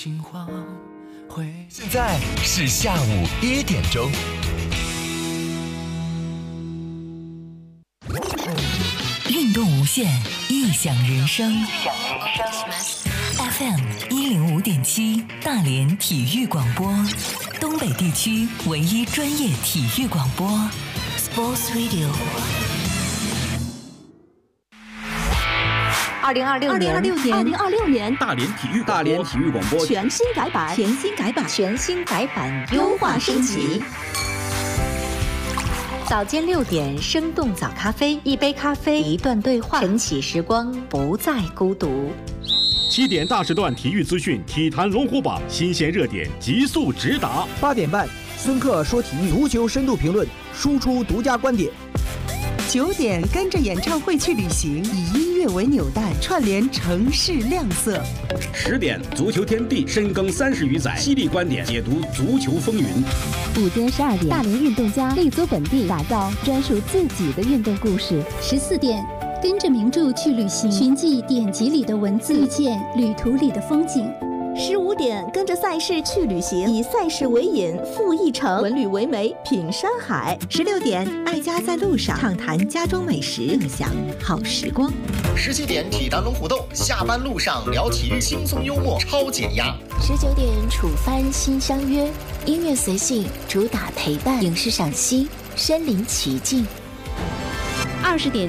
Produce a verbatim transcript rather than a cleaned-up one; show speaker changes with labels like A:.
A: 现在是下午一点钟。
B: 运动无限，异想人生。F M 一零五点七，大连体育广播，东北地区唯一专业体育广播 ，Sports Radio。
C: 二零二六年，
D: 二零二六年，二零二六年，
E: 大连体育
F: 大连体育广播
D: 全新改版，
C: 全新改版，全新改版，优化升级。早间六点，生动早咖啡，一杯咖啡，一段对话，晨起时光，不再孤独。
E: 七点大时段体育资讯，体坛龙虎榜，新鲜热点急速直达。
F: 八点半，孙克说体育，足球深度评论，输出独家观点。
G: 九点，跟着演唱会去旅行，以音乐为纽带，串联城市亮色。
E: 十点，足球天地深耕三十余载，犀利观点解读足球风云。
D: 午间十二点，大连运动家立足本地，打造专属自己的运动故事。
H: 十四点，跟着名著去旅行，寻迹典籍里的文字，遇见旅途里的风景。
D: 十五点，跟着赛事去旅行，以赛事为引，赴一城，文旅为媒，品山海。
C: 十六点，爱家在路上，畅谈家中美食，乐享好时光。
I: 十七点，体坛龙虎斗，下班路上聊体育，轻松幽默，超减压。
J: 十九点，楚帆新相约，音乐随性，主打陪伴，影视赏析，身临其境。
D: 二十点。